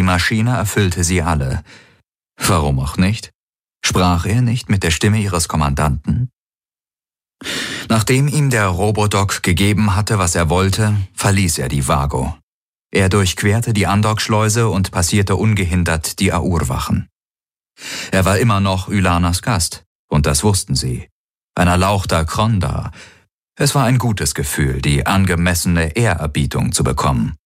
Maschine erfüllte sie alle. Warum auch nicht? Sprach er nicht mit der Stimme ihres Kommandanten? Nachdem ihm der Robodoc gegeben hatte, was er wollte, verließ er die Vago. Er durchquerte die Andockschleuse und passierte ungehindert die Aur-Wachen. Er war immer noch Ylanas Gast, und das wussten sie. Ein erlauchter Kronda. Es war ein gutes Gefühl, die angemessene Ehrerbietung zu bekommen.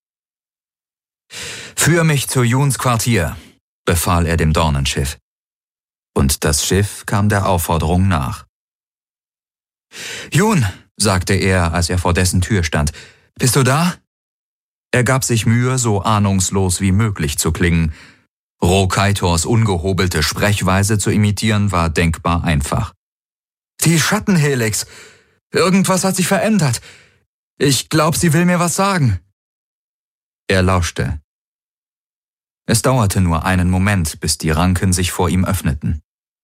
»Führ mich zu Yuns Quartier«, befahl er dem Dornenschiff. Und das Schiff kam der Aufforderung nach. »Yun«, sagte er, als er vor dessen Tür stand, »bist du da?« Er gab sich Mühe, so ahnungslos wie möglich zu klingen. Rokaitors ungehobelte Sprechweise zu imitieren, war denkbar einfach. »Die Schattenhelix. Irgendwas hat sich verändert. Ich glaub, sie will mir was sagen.« Er lauschte. Es dauerte nur einen Moment, bis die Ranken sich vor ihm öffneten.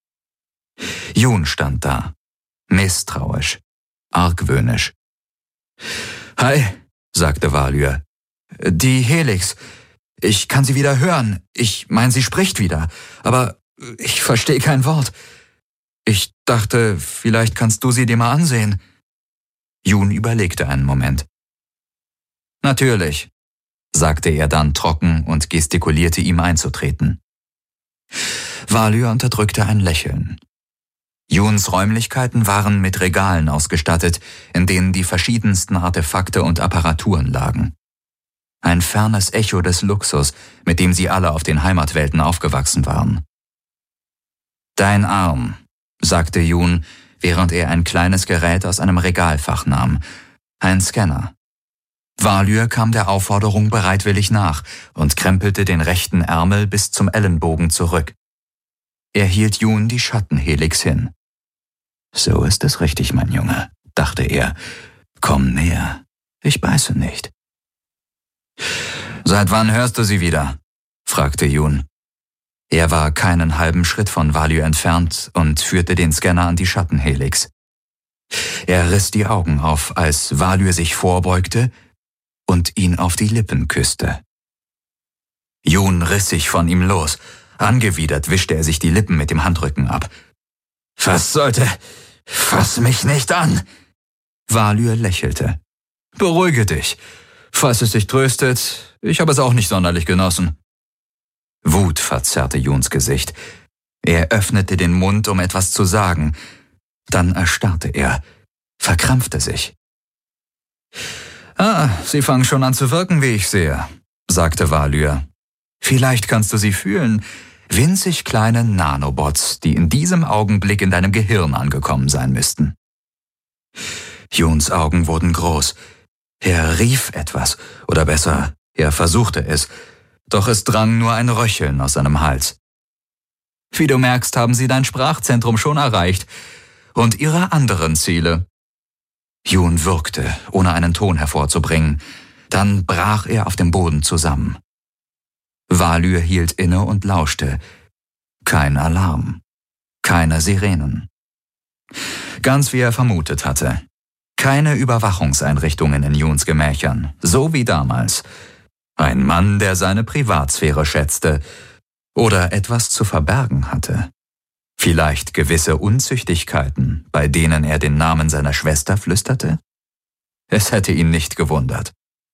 Yun stand da, misstrauisch, argwöhnisch. »Hi«, sagte Valyr. »Die Helix. Ich kann sie wieder hören. Ich meine, sie spricht wieder. Aber ich verstehe kein Wort. Ich dachte, vielleicht kannst du sie dir mal ansehen.« Yun überlegte einen Moment. »Natürlich«, sagte er dann trocken und gestikulierte ihm einzutreten. Valyr unterdrückte ein Lächeln. Yuns Räumlichkeiten waren mit Regalen ausgestattet, in denen die verschiedensten Artefakte und Apparaturen lagen. Ein fernes Echo des Luxus, mit dem sie alle auf den Heimatwelten aufgewachsen waren. »Dein Arm«, sagte Yun, während er ein kleines Gerät aus einem Regalfach nahm. Ein Scanner. Valyr kam der Aufforderung bereitwillig nach und krempelte den rechten Ärmel bis zum Ellenbogen zurück. Er hielt Yun die Schattenhelix hin. »So ist es richtig, mein Junge«, dachte er. »Komm näher, ich beiße nicht.« »Seit wann hörst du sie wieder?«, fragte Yun. Er war keinen halben Schritt von Valyr entfernt und führte den Scanner an die Schattenhelix. Er riss die Augen auf, als Valyr sich vorbeugte und ihn auf die Lippen küsste. Yun riss sich von ihm los. Angewidert wischte er sich die Lippen mit dem Handrücken ab. »Was sollte? Fass mich nicht an!« Valyr lächelte. »Beruhige dich. Falls es dich tröstet, ich habe es auch nicht sonderlich genossen.« Wut verzerrte Yuns Gesicht. Er öffnete den Mund, um etwas zu sagen. Dann erstarrte er, verkrampfte sich. »Ah, sie fangen schon an zu wirken, wie ich sehe«, sagte Valyr. »Vielleicht kannst du sie fühlen. Winzig kleine Nanobots, die in diesem Augenblick in deinem Gehirn angekommen sein müssten.« Yuns Augen wurden groß. Er rief etwas, oder besser, er versuchte es, doch es drang nur ein Röcheln aus seinem Hals. »Wie du merkst, haben sie dein Sprachzentrum schon erreicht und ihre anderen Ziele.« Yun würgte, ohne einen Ton hervorzubringen. Dann brach er auf dem Boden zusammen. Valyr hielt inne und lauschte. Kein Alarm. Keine Sirenen. Ganz wie er vermutet hatte. Keine Überwachungseinrichtungen in Yuns Gemächern, so wie damals. Ein Mann, der seine Privatsphäre schätzte oder etwas zu verbergen hatte. Vielleicht gewisse Unzüchtigkeiten, bei denen er den Namen seiner Schwester flüsterte? Es hätte ihn nicht gewundert.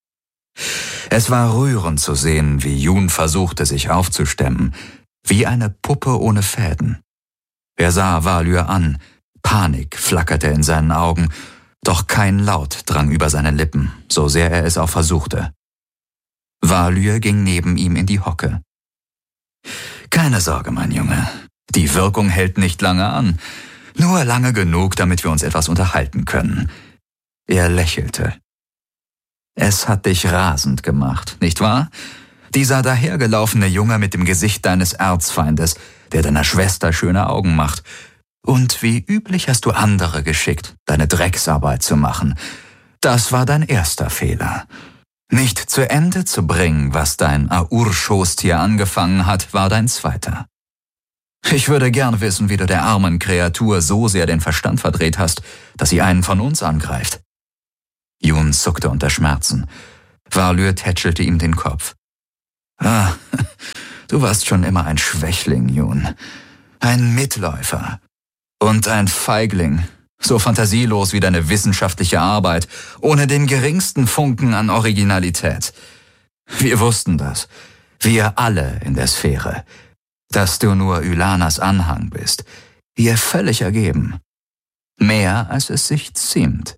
Es war rührend zu sehen, wie Yun versuchte, sich aufzustemmen, wie eine Puppe ohne Fäden. Er sah Valyr an, Panik flackerte in seinen Augen, doch kein Laut drang über seine Lippen, so sehr er es auch versuchte. Valyr ging neben ihm in die Hocke. »Keine Sorge, mein Junge, die Wirkung hält nicht lange an, nur lange genug, damit wir uns etwas unterhalten können.« Er lächelte. »Es hat dich rasend gemacht, nicht wahr? Dieser dahergelaufene Junge mit dem Gesicht deines Erzfeindes, der deiner Schwester schöne Augen macht. Und wie üblich hast du andere geschickt, deine Drecksarbeit zu machen. Das war dein erster Fehler. Nicht zu Ende zu bringen, was dein Aur-Schoßtier angefangen hat, war dein zweiter. Ich würde gern wissen, wie du der armen Kreatur so sehr den Verstand verdreht hast, dass sie einen von uns angreift.« Yun zuckte unter Schmerzen. Valyr tätschelte ihm den Kopf. »Ah, Du warst schon immer ein Schwächling, Jun. Ein Mitläufer. Und ein Feigling. So fantasielos wie deine wissenschaftliche Arbeit, ohne den geringsten Funken an Originalität. Wir wussten das. Wir alle in der Sphäre. Dass du nur Ylanas Anhang bist. Ihr völlig ergeben. Mehr, als es sich ziemt.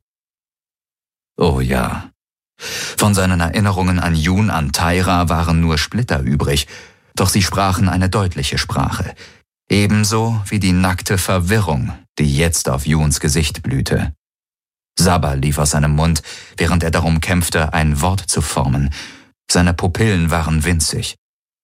Oh ja. Von seinen Erinnerungen an Jun, an Tyra waren nur Splitter übrig, doch sie sprachen eine deutliche Sprache. Ebenso wie die nackte Verwirrung, die jetzt auf Juns Gesicht blühte. Sabber lief aus seinem Mund, während er darum kämpfte, ein Wort zu formen. Seine Pupillen waren winzig.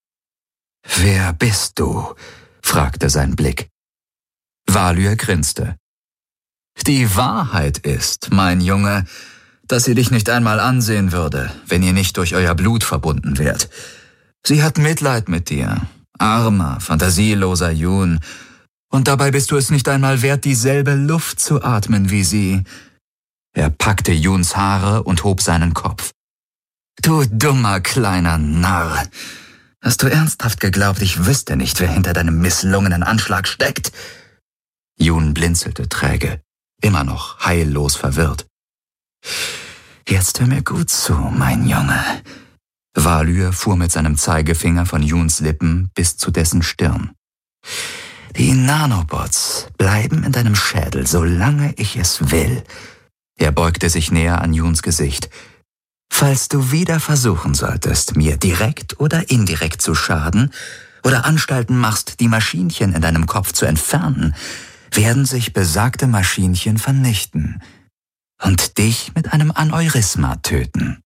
»Wer bist du?« fragte sein Blick. Valyr grinste. »Die Wahrheit ist, mein Junge, dass sie dich nicht einmal ansehen würde, wenn ihr nicht durch euer Blut verbunden wärt. Sie hat Mitleid mit dir, armer, fantasieloser Jun, und dabei bist du es nicht einmal wert, dieselbe Luft zu atmen wie sie.« Er packte Juns Haare und hob seinen Kopf. »Du dummer kleiner Narr! Hast du ernsthaft geglaubt, ich wüsste nicht, wer hinter deinem misslungenen Anschlag steckt?« Jun blinzelte träge, immer noch heillos verwirrt. »Jetzt hör mir gut zu, mein Junge.« Valyr fuhr mit seinem Zeigefinger von Juns Lippen bis zu dessen Stirn. »Die Nanobots bleiben in deinem Schädel, solange ich es will.« Er beugte sich näher an Juns Gesicht. »Falls du wieder versuchen solltest, mir direkt oder indirekt zu schaden oder Anstalten machst, die Maschinchen in deinem Kopf zu entfernen, werden sich besagte Maschinchen vernichten und dich mit einem Aneurysma töten.«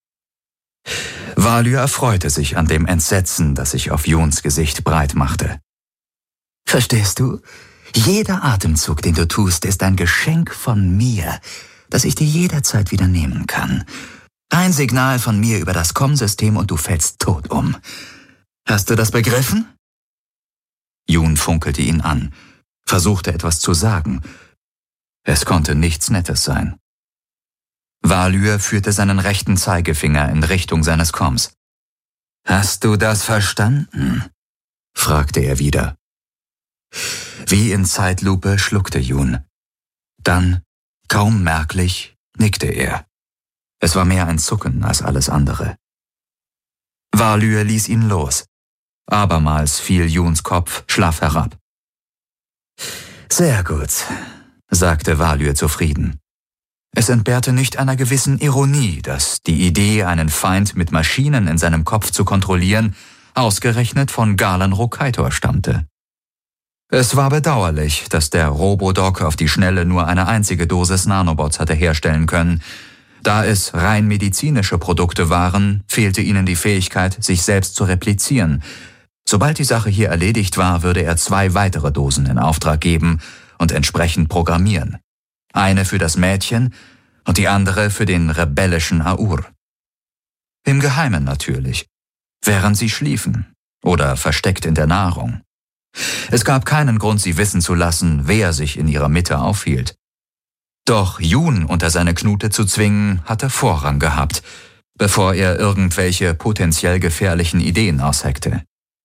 Valyr erfreute sich an dem Entsetzen, das sich auf Juns Gesicht breit machte. »Verstehst du? Jeder Atemzug, den du tust, ist ein Geschenk von mir, das ich dir jederzeit wieder nehmen kann. Ein Signal von mir über das COM-System und du fällst tot um. Hast du das begriffen?« Jun funkelte ihn an, versuchte etwas zu sagen. Es konnte nichts Nettes sein. Valyr führte seinen rechten Zeigefinger in Richtung seines Coms. »Hast du das verstanden?« fragte er wieder. Wie in Zeitlupe schluckte Jun. Dann, kaum merklich, nickte er. Es war mehr ein Zucken als alles andere. Valyr ließ ihn los. Abermals fiel Juns Kopf schlaff herab. »Sehr gut«, sagte Valyr zufrieden. Es entbehrte nicht einer gewissen Ironie, dass die Idee, einen Feind mit Maschinen in seinem Kopf zu kontrollieren, ausgerechnet von Galen Rokaitor stammte. Es war bedauerlich, dass der Robodoc auf die Schnelle nur eine einzige Dosis Nanobots hatte herstellen können. Da es rein medizinische Produkte waren, fehlte ihnen die Fähigkeit, sich selbst zu replizieren. Sobald die Sache hier erledigt war, würde er 2 weitere Dosen in Auftrag geben und entsprechend programmieren. Eine für das Mädchen und die andere für den rebellischen Aur. Im Geheimen natürlich, während sie schliefen oder versteckt in der Nahrung. Es gab keinen Grund, sie wissen zu lassen, wer sich in ihrer Mitte aufhielt. Doch Jun unter seine Knute zu zwingen, hatte Vorrang gehabt, bevor er irgendwelche potenziell gefährlichen Ideen ausheckte.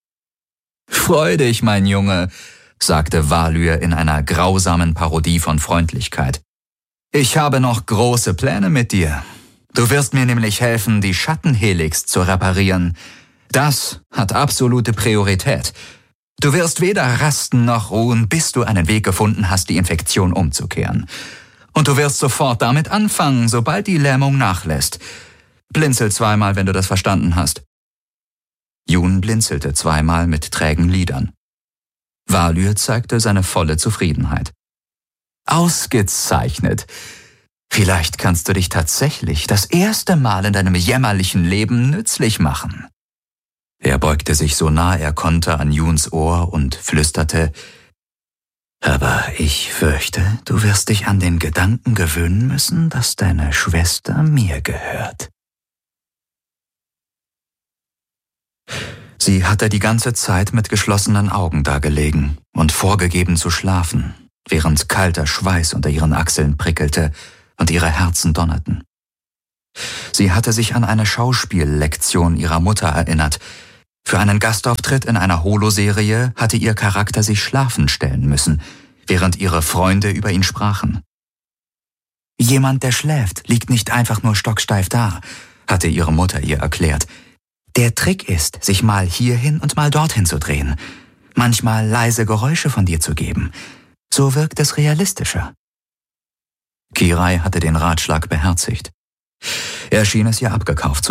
»Freu dich, mein Junge«, sagte Valyr in einer grausamen Parodie von Freundlichkeit. »Ich habe noch große Pläne mit dir. Du wirst mir nämlich helfen, die Schattenhelix zu reparieren. Das hat absolute Priorität. Du wirst weder rasten noch ruhen, bis du einen Weg gefunden hast, die Infektion umzukehren. Und du wirst sofort damit anfangen, sobald die Lähmung nachlässt. Blinzel 2-mal, wenn du das verstanden hast.« Jun blinzelte 2-mal mit trägen Lidern. Valyr zeigte seine volle Zufriedenheit. »Ausgezeichnet! Vielleicht kannst du dich tatsächlich das erste Mal in deinem jämmerlichen Leben nützlich machen.« Er beugte sich so nah er konnte an Juns Ohr und flüsterte, »Aber ich fürchte, du wirst dich an den Gedanken gewöhnen müssen, dass deine Schwester mir gehört.« Sie hatte die ganze Zeit mit geschlossenen Augen dagelegen und vorgegeben zu schlafen, während kalter Schweiß unter ihren Achseln prickelte und ihre Herzen donnerten. Sie hatte sich an eine Schauspiellektion ihrer Mutter erinnert, Für einen Gastauftritt in einer Holo-Serie hatte ihr Charakter sich schlafen stellen müssen, während ihre Freunde über ihn sprachen. »Jemand, der schläft, liegt nicht einfach nur stocksteif da«, hatte ihre Mutter ihr erklärt. »Der Trick ist, sich mal hierhin und mal dorthin zu drehen, manchmal leise Geräusche von dir zu geben. So wirkt es realistischer.« Kirai hatte den Ratschlag beherzigt. Er schien es ihr abgekauft zu